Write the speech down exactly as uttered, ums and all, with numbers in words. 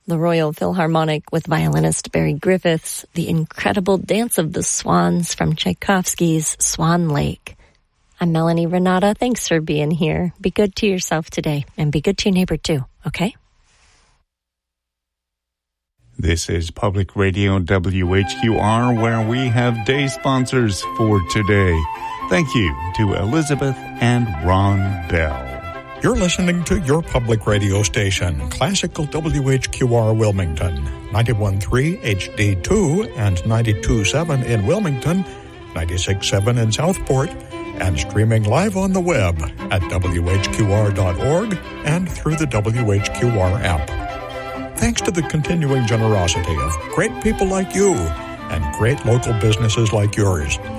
the Royal Philharmonic with violinist Barry Griffiths, the incredible Dance of the Swans from Tchaikovsky's Swan Lake. I'm Melanie Renata. Thanks for being here. Be good to yourself today, and be good to your neighbor too, okay? This is Public Radio W H Q R, where we have day sponsors for today. Thank you to Elizabeth and Ron Bell. You're listening to your public radio station, Classical W H Q R Wilmington, ninety-one point three H D two and ninety-two point seven in Wilmington, ninety-six point seven in Southport, and streaming live on the web at W H Q R dot org and through the W H Q R app. Thanks to the continuing generosity of great people like you and great local businesses like yours.